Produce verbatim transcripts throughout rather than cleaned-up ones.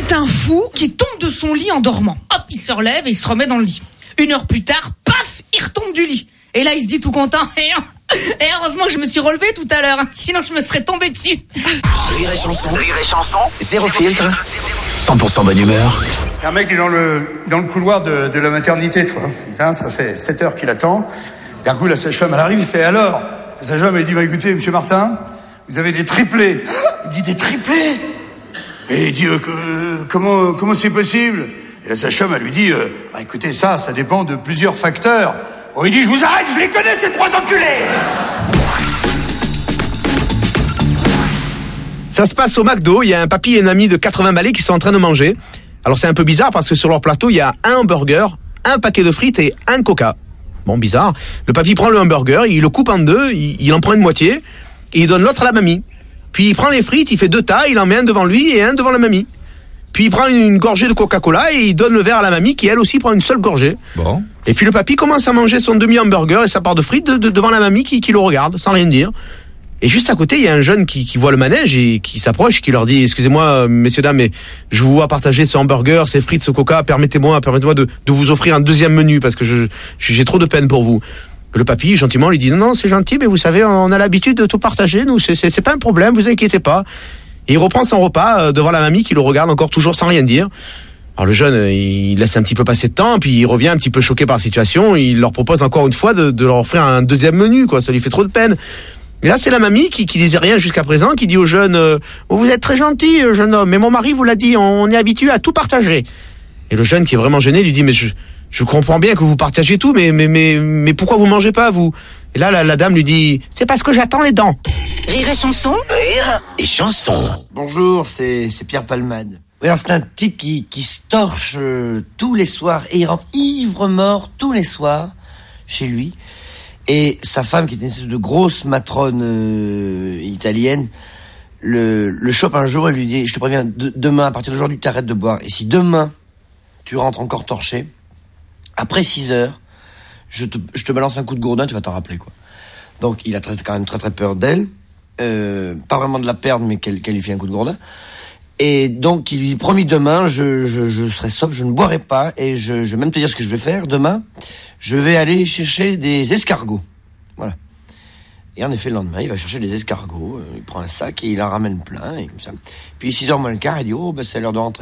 C'est un fou qui tombe de son lit en dormant. Hop, il se relève et il se remet dans le lit. Une heure plus tard, paf, il retombe du lit. Et là, il se dit tout content. Et heureusement que je me suis relevé tout à l'heure, sinon je me serais tombé dessus. Rire et chanson, rire et chanson, zéro filtre, cent pour cent bonne humeur. Un mec est dans le, dans le couloir de, de la maternité, toi. Putain, ça fait sept heures qu'il attend. D'un coup, la sage-femme, elle arrive, il fait alors. La sage-femme, elle dit, bah écoutez, monsieur Martin, vous avez des triplés. Il dit, des triplés? Et il dit, euh, que, comment, comment c'est possible? Et la sage-femme, elle lui dit, euh, bah écoutez, ça, ça dépend de plusieurs facteurs. Oh, il dit, je vous arrête, je les connais, ces trois enculés! Ça se passe au McDo, il y a un papy et un ami de quatre-vingts balais qui sont en train de manger. Alors c'est un peu bizarre parce que sur leur plateau, il y a un hamburger, un paquet de frites et un coca. Bon, bizarre. Le papy prend le hamburger, il le coupe en deux, il, il en prend une moitié et il donne l'autre à la mamie. Puis il prend les frites, il fait deux tas, il en met un devant lui et un devant la mamie. Puis il prend une gorgée de Coca-Cola et il donne le verre à la mamie qui elle aussi prend une seule gorgée. Bon. Et puis le papy commence à manger son demi-hamburger et sa part de frites de, de, devant la mamie qui, qui le regarde sans rien dire. Et juste à côté, il y a un jeune qui, qui voit le manège et qui s'approche, qui leur dit « Excusez-moi, messieurs, dames, mais je vous vois partager ce hamburger, ces frites, ce coca, permettez-moi, permettez-moi de, de vous offrir un deuxième menu parce que je, j'ai trop de peine pour vous. » Le papy, gentiment, lui dit « Non, non, c'est gentil, mais vous savez, on a l'habitude de tout partager, nous, c'est, c'est, c'est pas un problème, vous inquiétez pas. » Et il reprend son repas euh, devant la mamie qui le regarde encore toujours sans rien dire. Alors le jeune, il laisse un petit peu passer de temps, puis il revient un petit peu choqué par la situation. Il leur propose encore une fois de, de leur offrir un deuxième menu, quoi. Ça lui fait trop de peine. Et là, c'est la mamie qui, qui disait rien jusqu'à présent, qui dit au jeune euh, « Vous êtes très gentil, jeune homme, mais mon mari vous l'a dit, on est habitué à tout partager. » Et le jeune, qui est vraiment gêné, lui dit « Mais je, je comprends bien que vous partagez tout, mais, mais, mais, mais pourquoi vous mangez pas, vous ?» Et là, la, la dame lui dit « C'est parce que j'attends les dents. » Rire et chanson, rire et chanson. Bonjour, c'est, c'est Pierre Palmade. Oui, alors c'est un type qui, qui se torche euh, tous les soirs et il rentre ivre-mort tous les soirs chez lui. Et sa femme, qui est une espèce de grosse matrone euh, italienne, le, le chope un jour et lui dit « Je te préviens, de, demain, à partir d'aujourd'hui, t'arrêtes de boire. Et si demain, tu rentres encore torché, après six heures, je te, je te balance un coup de gourdin, tu vas t'en rappeler, quoi. » Donc, il a très, quand même très très peur d'elle. Euh, pas vraiment de la perdre, mais qu'elle, qu'elle lui fait un coup de gourdin. Et donc, il lui dit, promis, demain, je, je, je serai sobre, je ne boirai pas, et je, je vais même te dire ce que je vais faire. Demain, je vais aller chercher des escargots. Voilà. Et en effet, le lendemain, il va chercher des escargots, il prend un sac et il en ramène plein, et comme ça. Puis, six heures moins le quart, il dit, oh, ben, c'est l'heure de rentrer.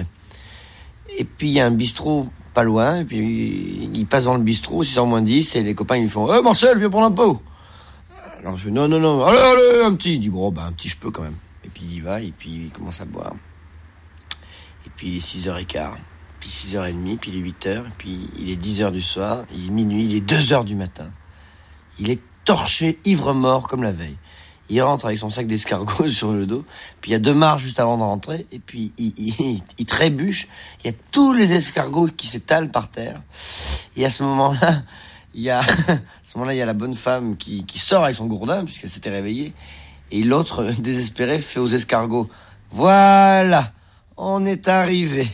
Et puis, il y a un bistrot pas loin, et puis, il passe dans le bistrot, six heures moins dix, et les copains, ils lui font, eh, Marcel, viens prendre un pot. Alors je fais non, non, non, allez, allez, un petit. Il dit, bon, bah, un petit, je peux quand même. Et puis il y va, et puis il commence à boire. Et puis il est six heures quinze, puis six heures trente, puis il est huit heures, puis il est dix heures du soir, il est minuit, il est deux heures du matin. Il est torché, ivre-mort, comme la veille. Il rentre avec son sac d'escargots sur le dos, puis il y a deux marches juste avant de rentrer, et puis il, il, il, il trébuche. Il y a tous les escargots qui s'étalent par terre. Et à ce moment-là, il y a, à ce moment-là, il y a la bonne femme qui, qui sort avec son gourdin, puisqu'elle s'était réveillée. Et l'autre, désespéré, fait aux escargots, voilà, on est arrivé.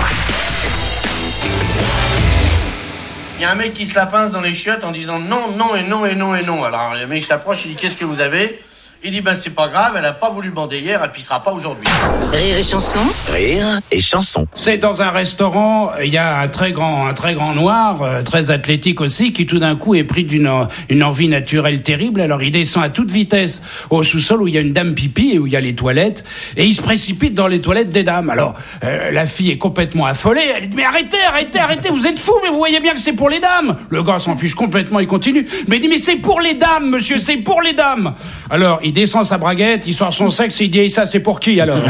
Il y a un mec qui se la pince dans les chiottes en disant non, non et non et non et non. Alors le mec s'approche, il dit, qu'est-ce que vous avez? Il dit, ben c'est pas grave, elle a pas voulu bander hier, elle pissera pas aujourd'hui. Rire et chanson, rire et chanson. C'est dans un restaurant, il y a un très grand, un très grand noir, euh, très athlétique aussi, qui tout d'un coup est pris d'une une envie naturelle terrible. Alors il descend à toute vitesse au sous-sol où il y a une dame pipi et où il y a les toilettes, et il se précipite dans les toilettes des dames. Alors euh, la fille est complètement affolée, elle dit, mais arrêtez, arrêtez, arrêtez, vous êtes fous, mais vous voyez bien que c'est pour les dames. Le gars s'en fiche complètement, il continue. Mais il dit, mais c'est pour les dames, monsieur, c'est pour les dames. Alors il descend sa braguette, il sort son sexe et il dit, et ça c'est pour qui alors?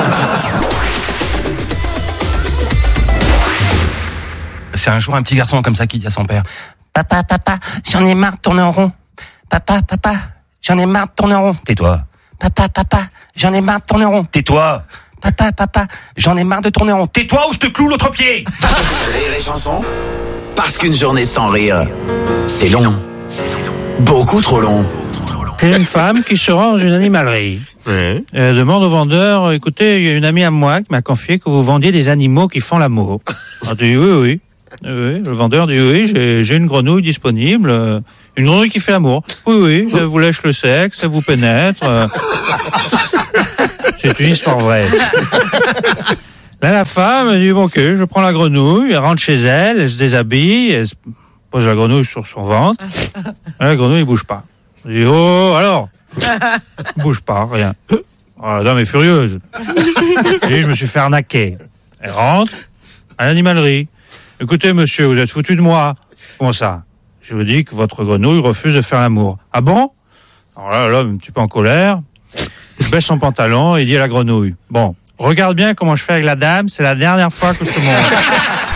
C'est un jour un petit garçon comme ça qui dit à son père, papa, papa, j'en ai marre de tourner en rond. Papa, papa, j'en ai marre de tourner en rond. Tais-toi. Papa, papa, j'en ai marre de tourner en rond. Tais-toi. Papa, papa, j'en ai marre de tourner en rond. Tais-toi ou je te cloue l'autre pied. Rire et chanson, parce qu'une journée sans rire, c'est long. Beaucoup trop long. C'est une femme qui se rend dans une animalerie. Oui. Elle demande au vendeur, écoutez, il y a une amie à moi qui m'a confié que vous vendiez des animaux qui font l'amour. Elle dit oui, oui. oui. Le vendeur dit oui, j'ai, j'ai une grenouille disponible. Une grenouille qui fait l'amour. Oui, oui, elle vous lèche le sexe, elle vous pénètre. C'est une histoire vraie. Là, la femme, elle dit, bon, ok, je prends la grenouille, elle rentre chez elle, elle se déshabille, elle se pose la grenouille sur son ventre. Là, la grenouille, elle bouge pas. Elle dit, oh, alors? Elle bouge pas, rien. Oh, la dame est furieuse. Et je me suis fait arnaquer. Elle rentre à l'animalerie. Écoutez, monsieur, vous êtes foutu de moi. Comment ça? Je vous dis que votre grenouille refuse de faire l'amour. Ah bon? Alors là, l'homme, un petit peu en colère, il baisse son pantalon et il dit à la grenouille, bon, regarde bien comment je fais avec la dame, c'est la dernière fois que je te montre.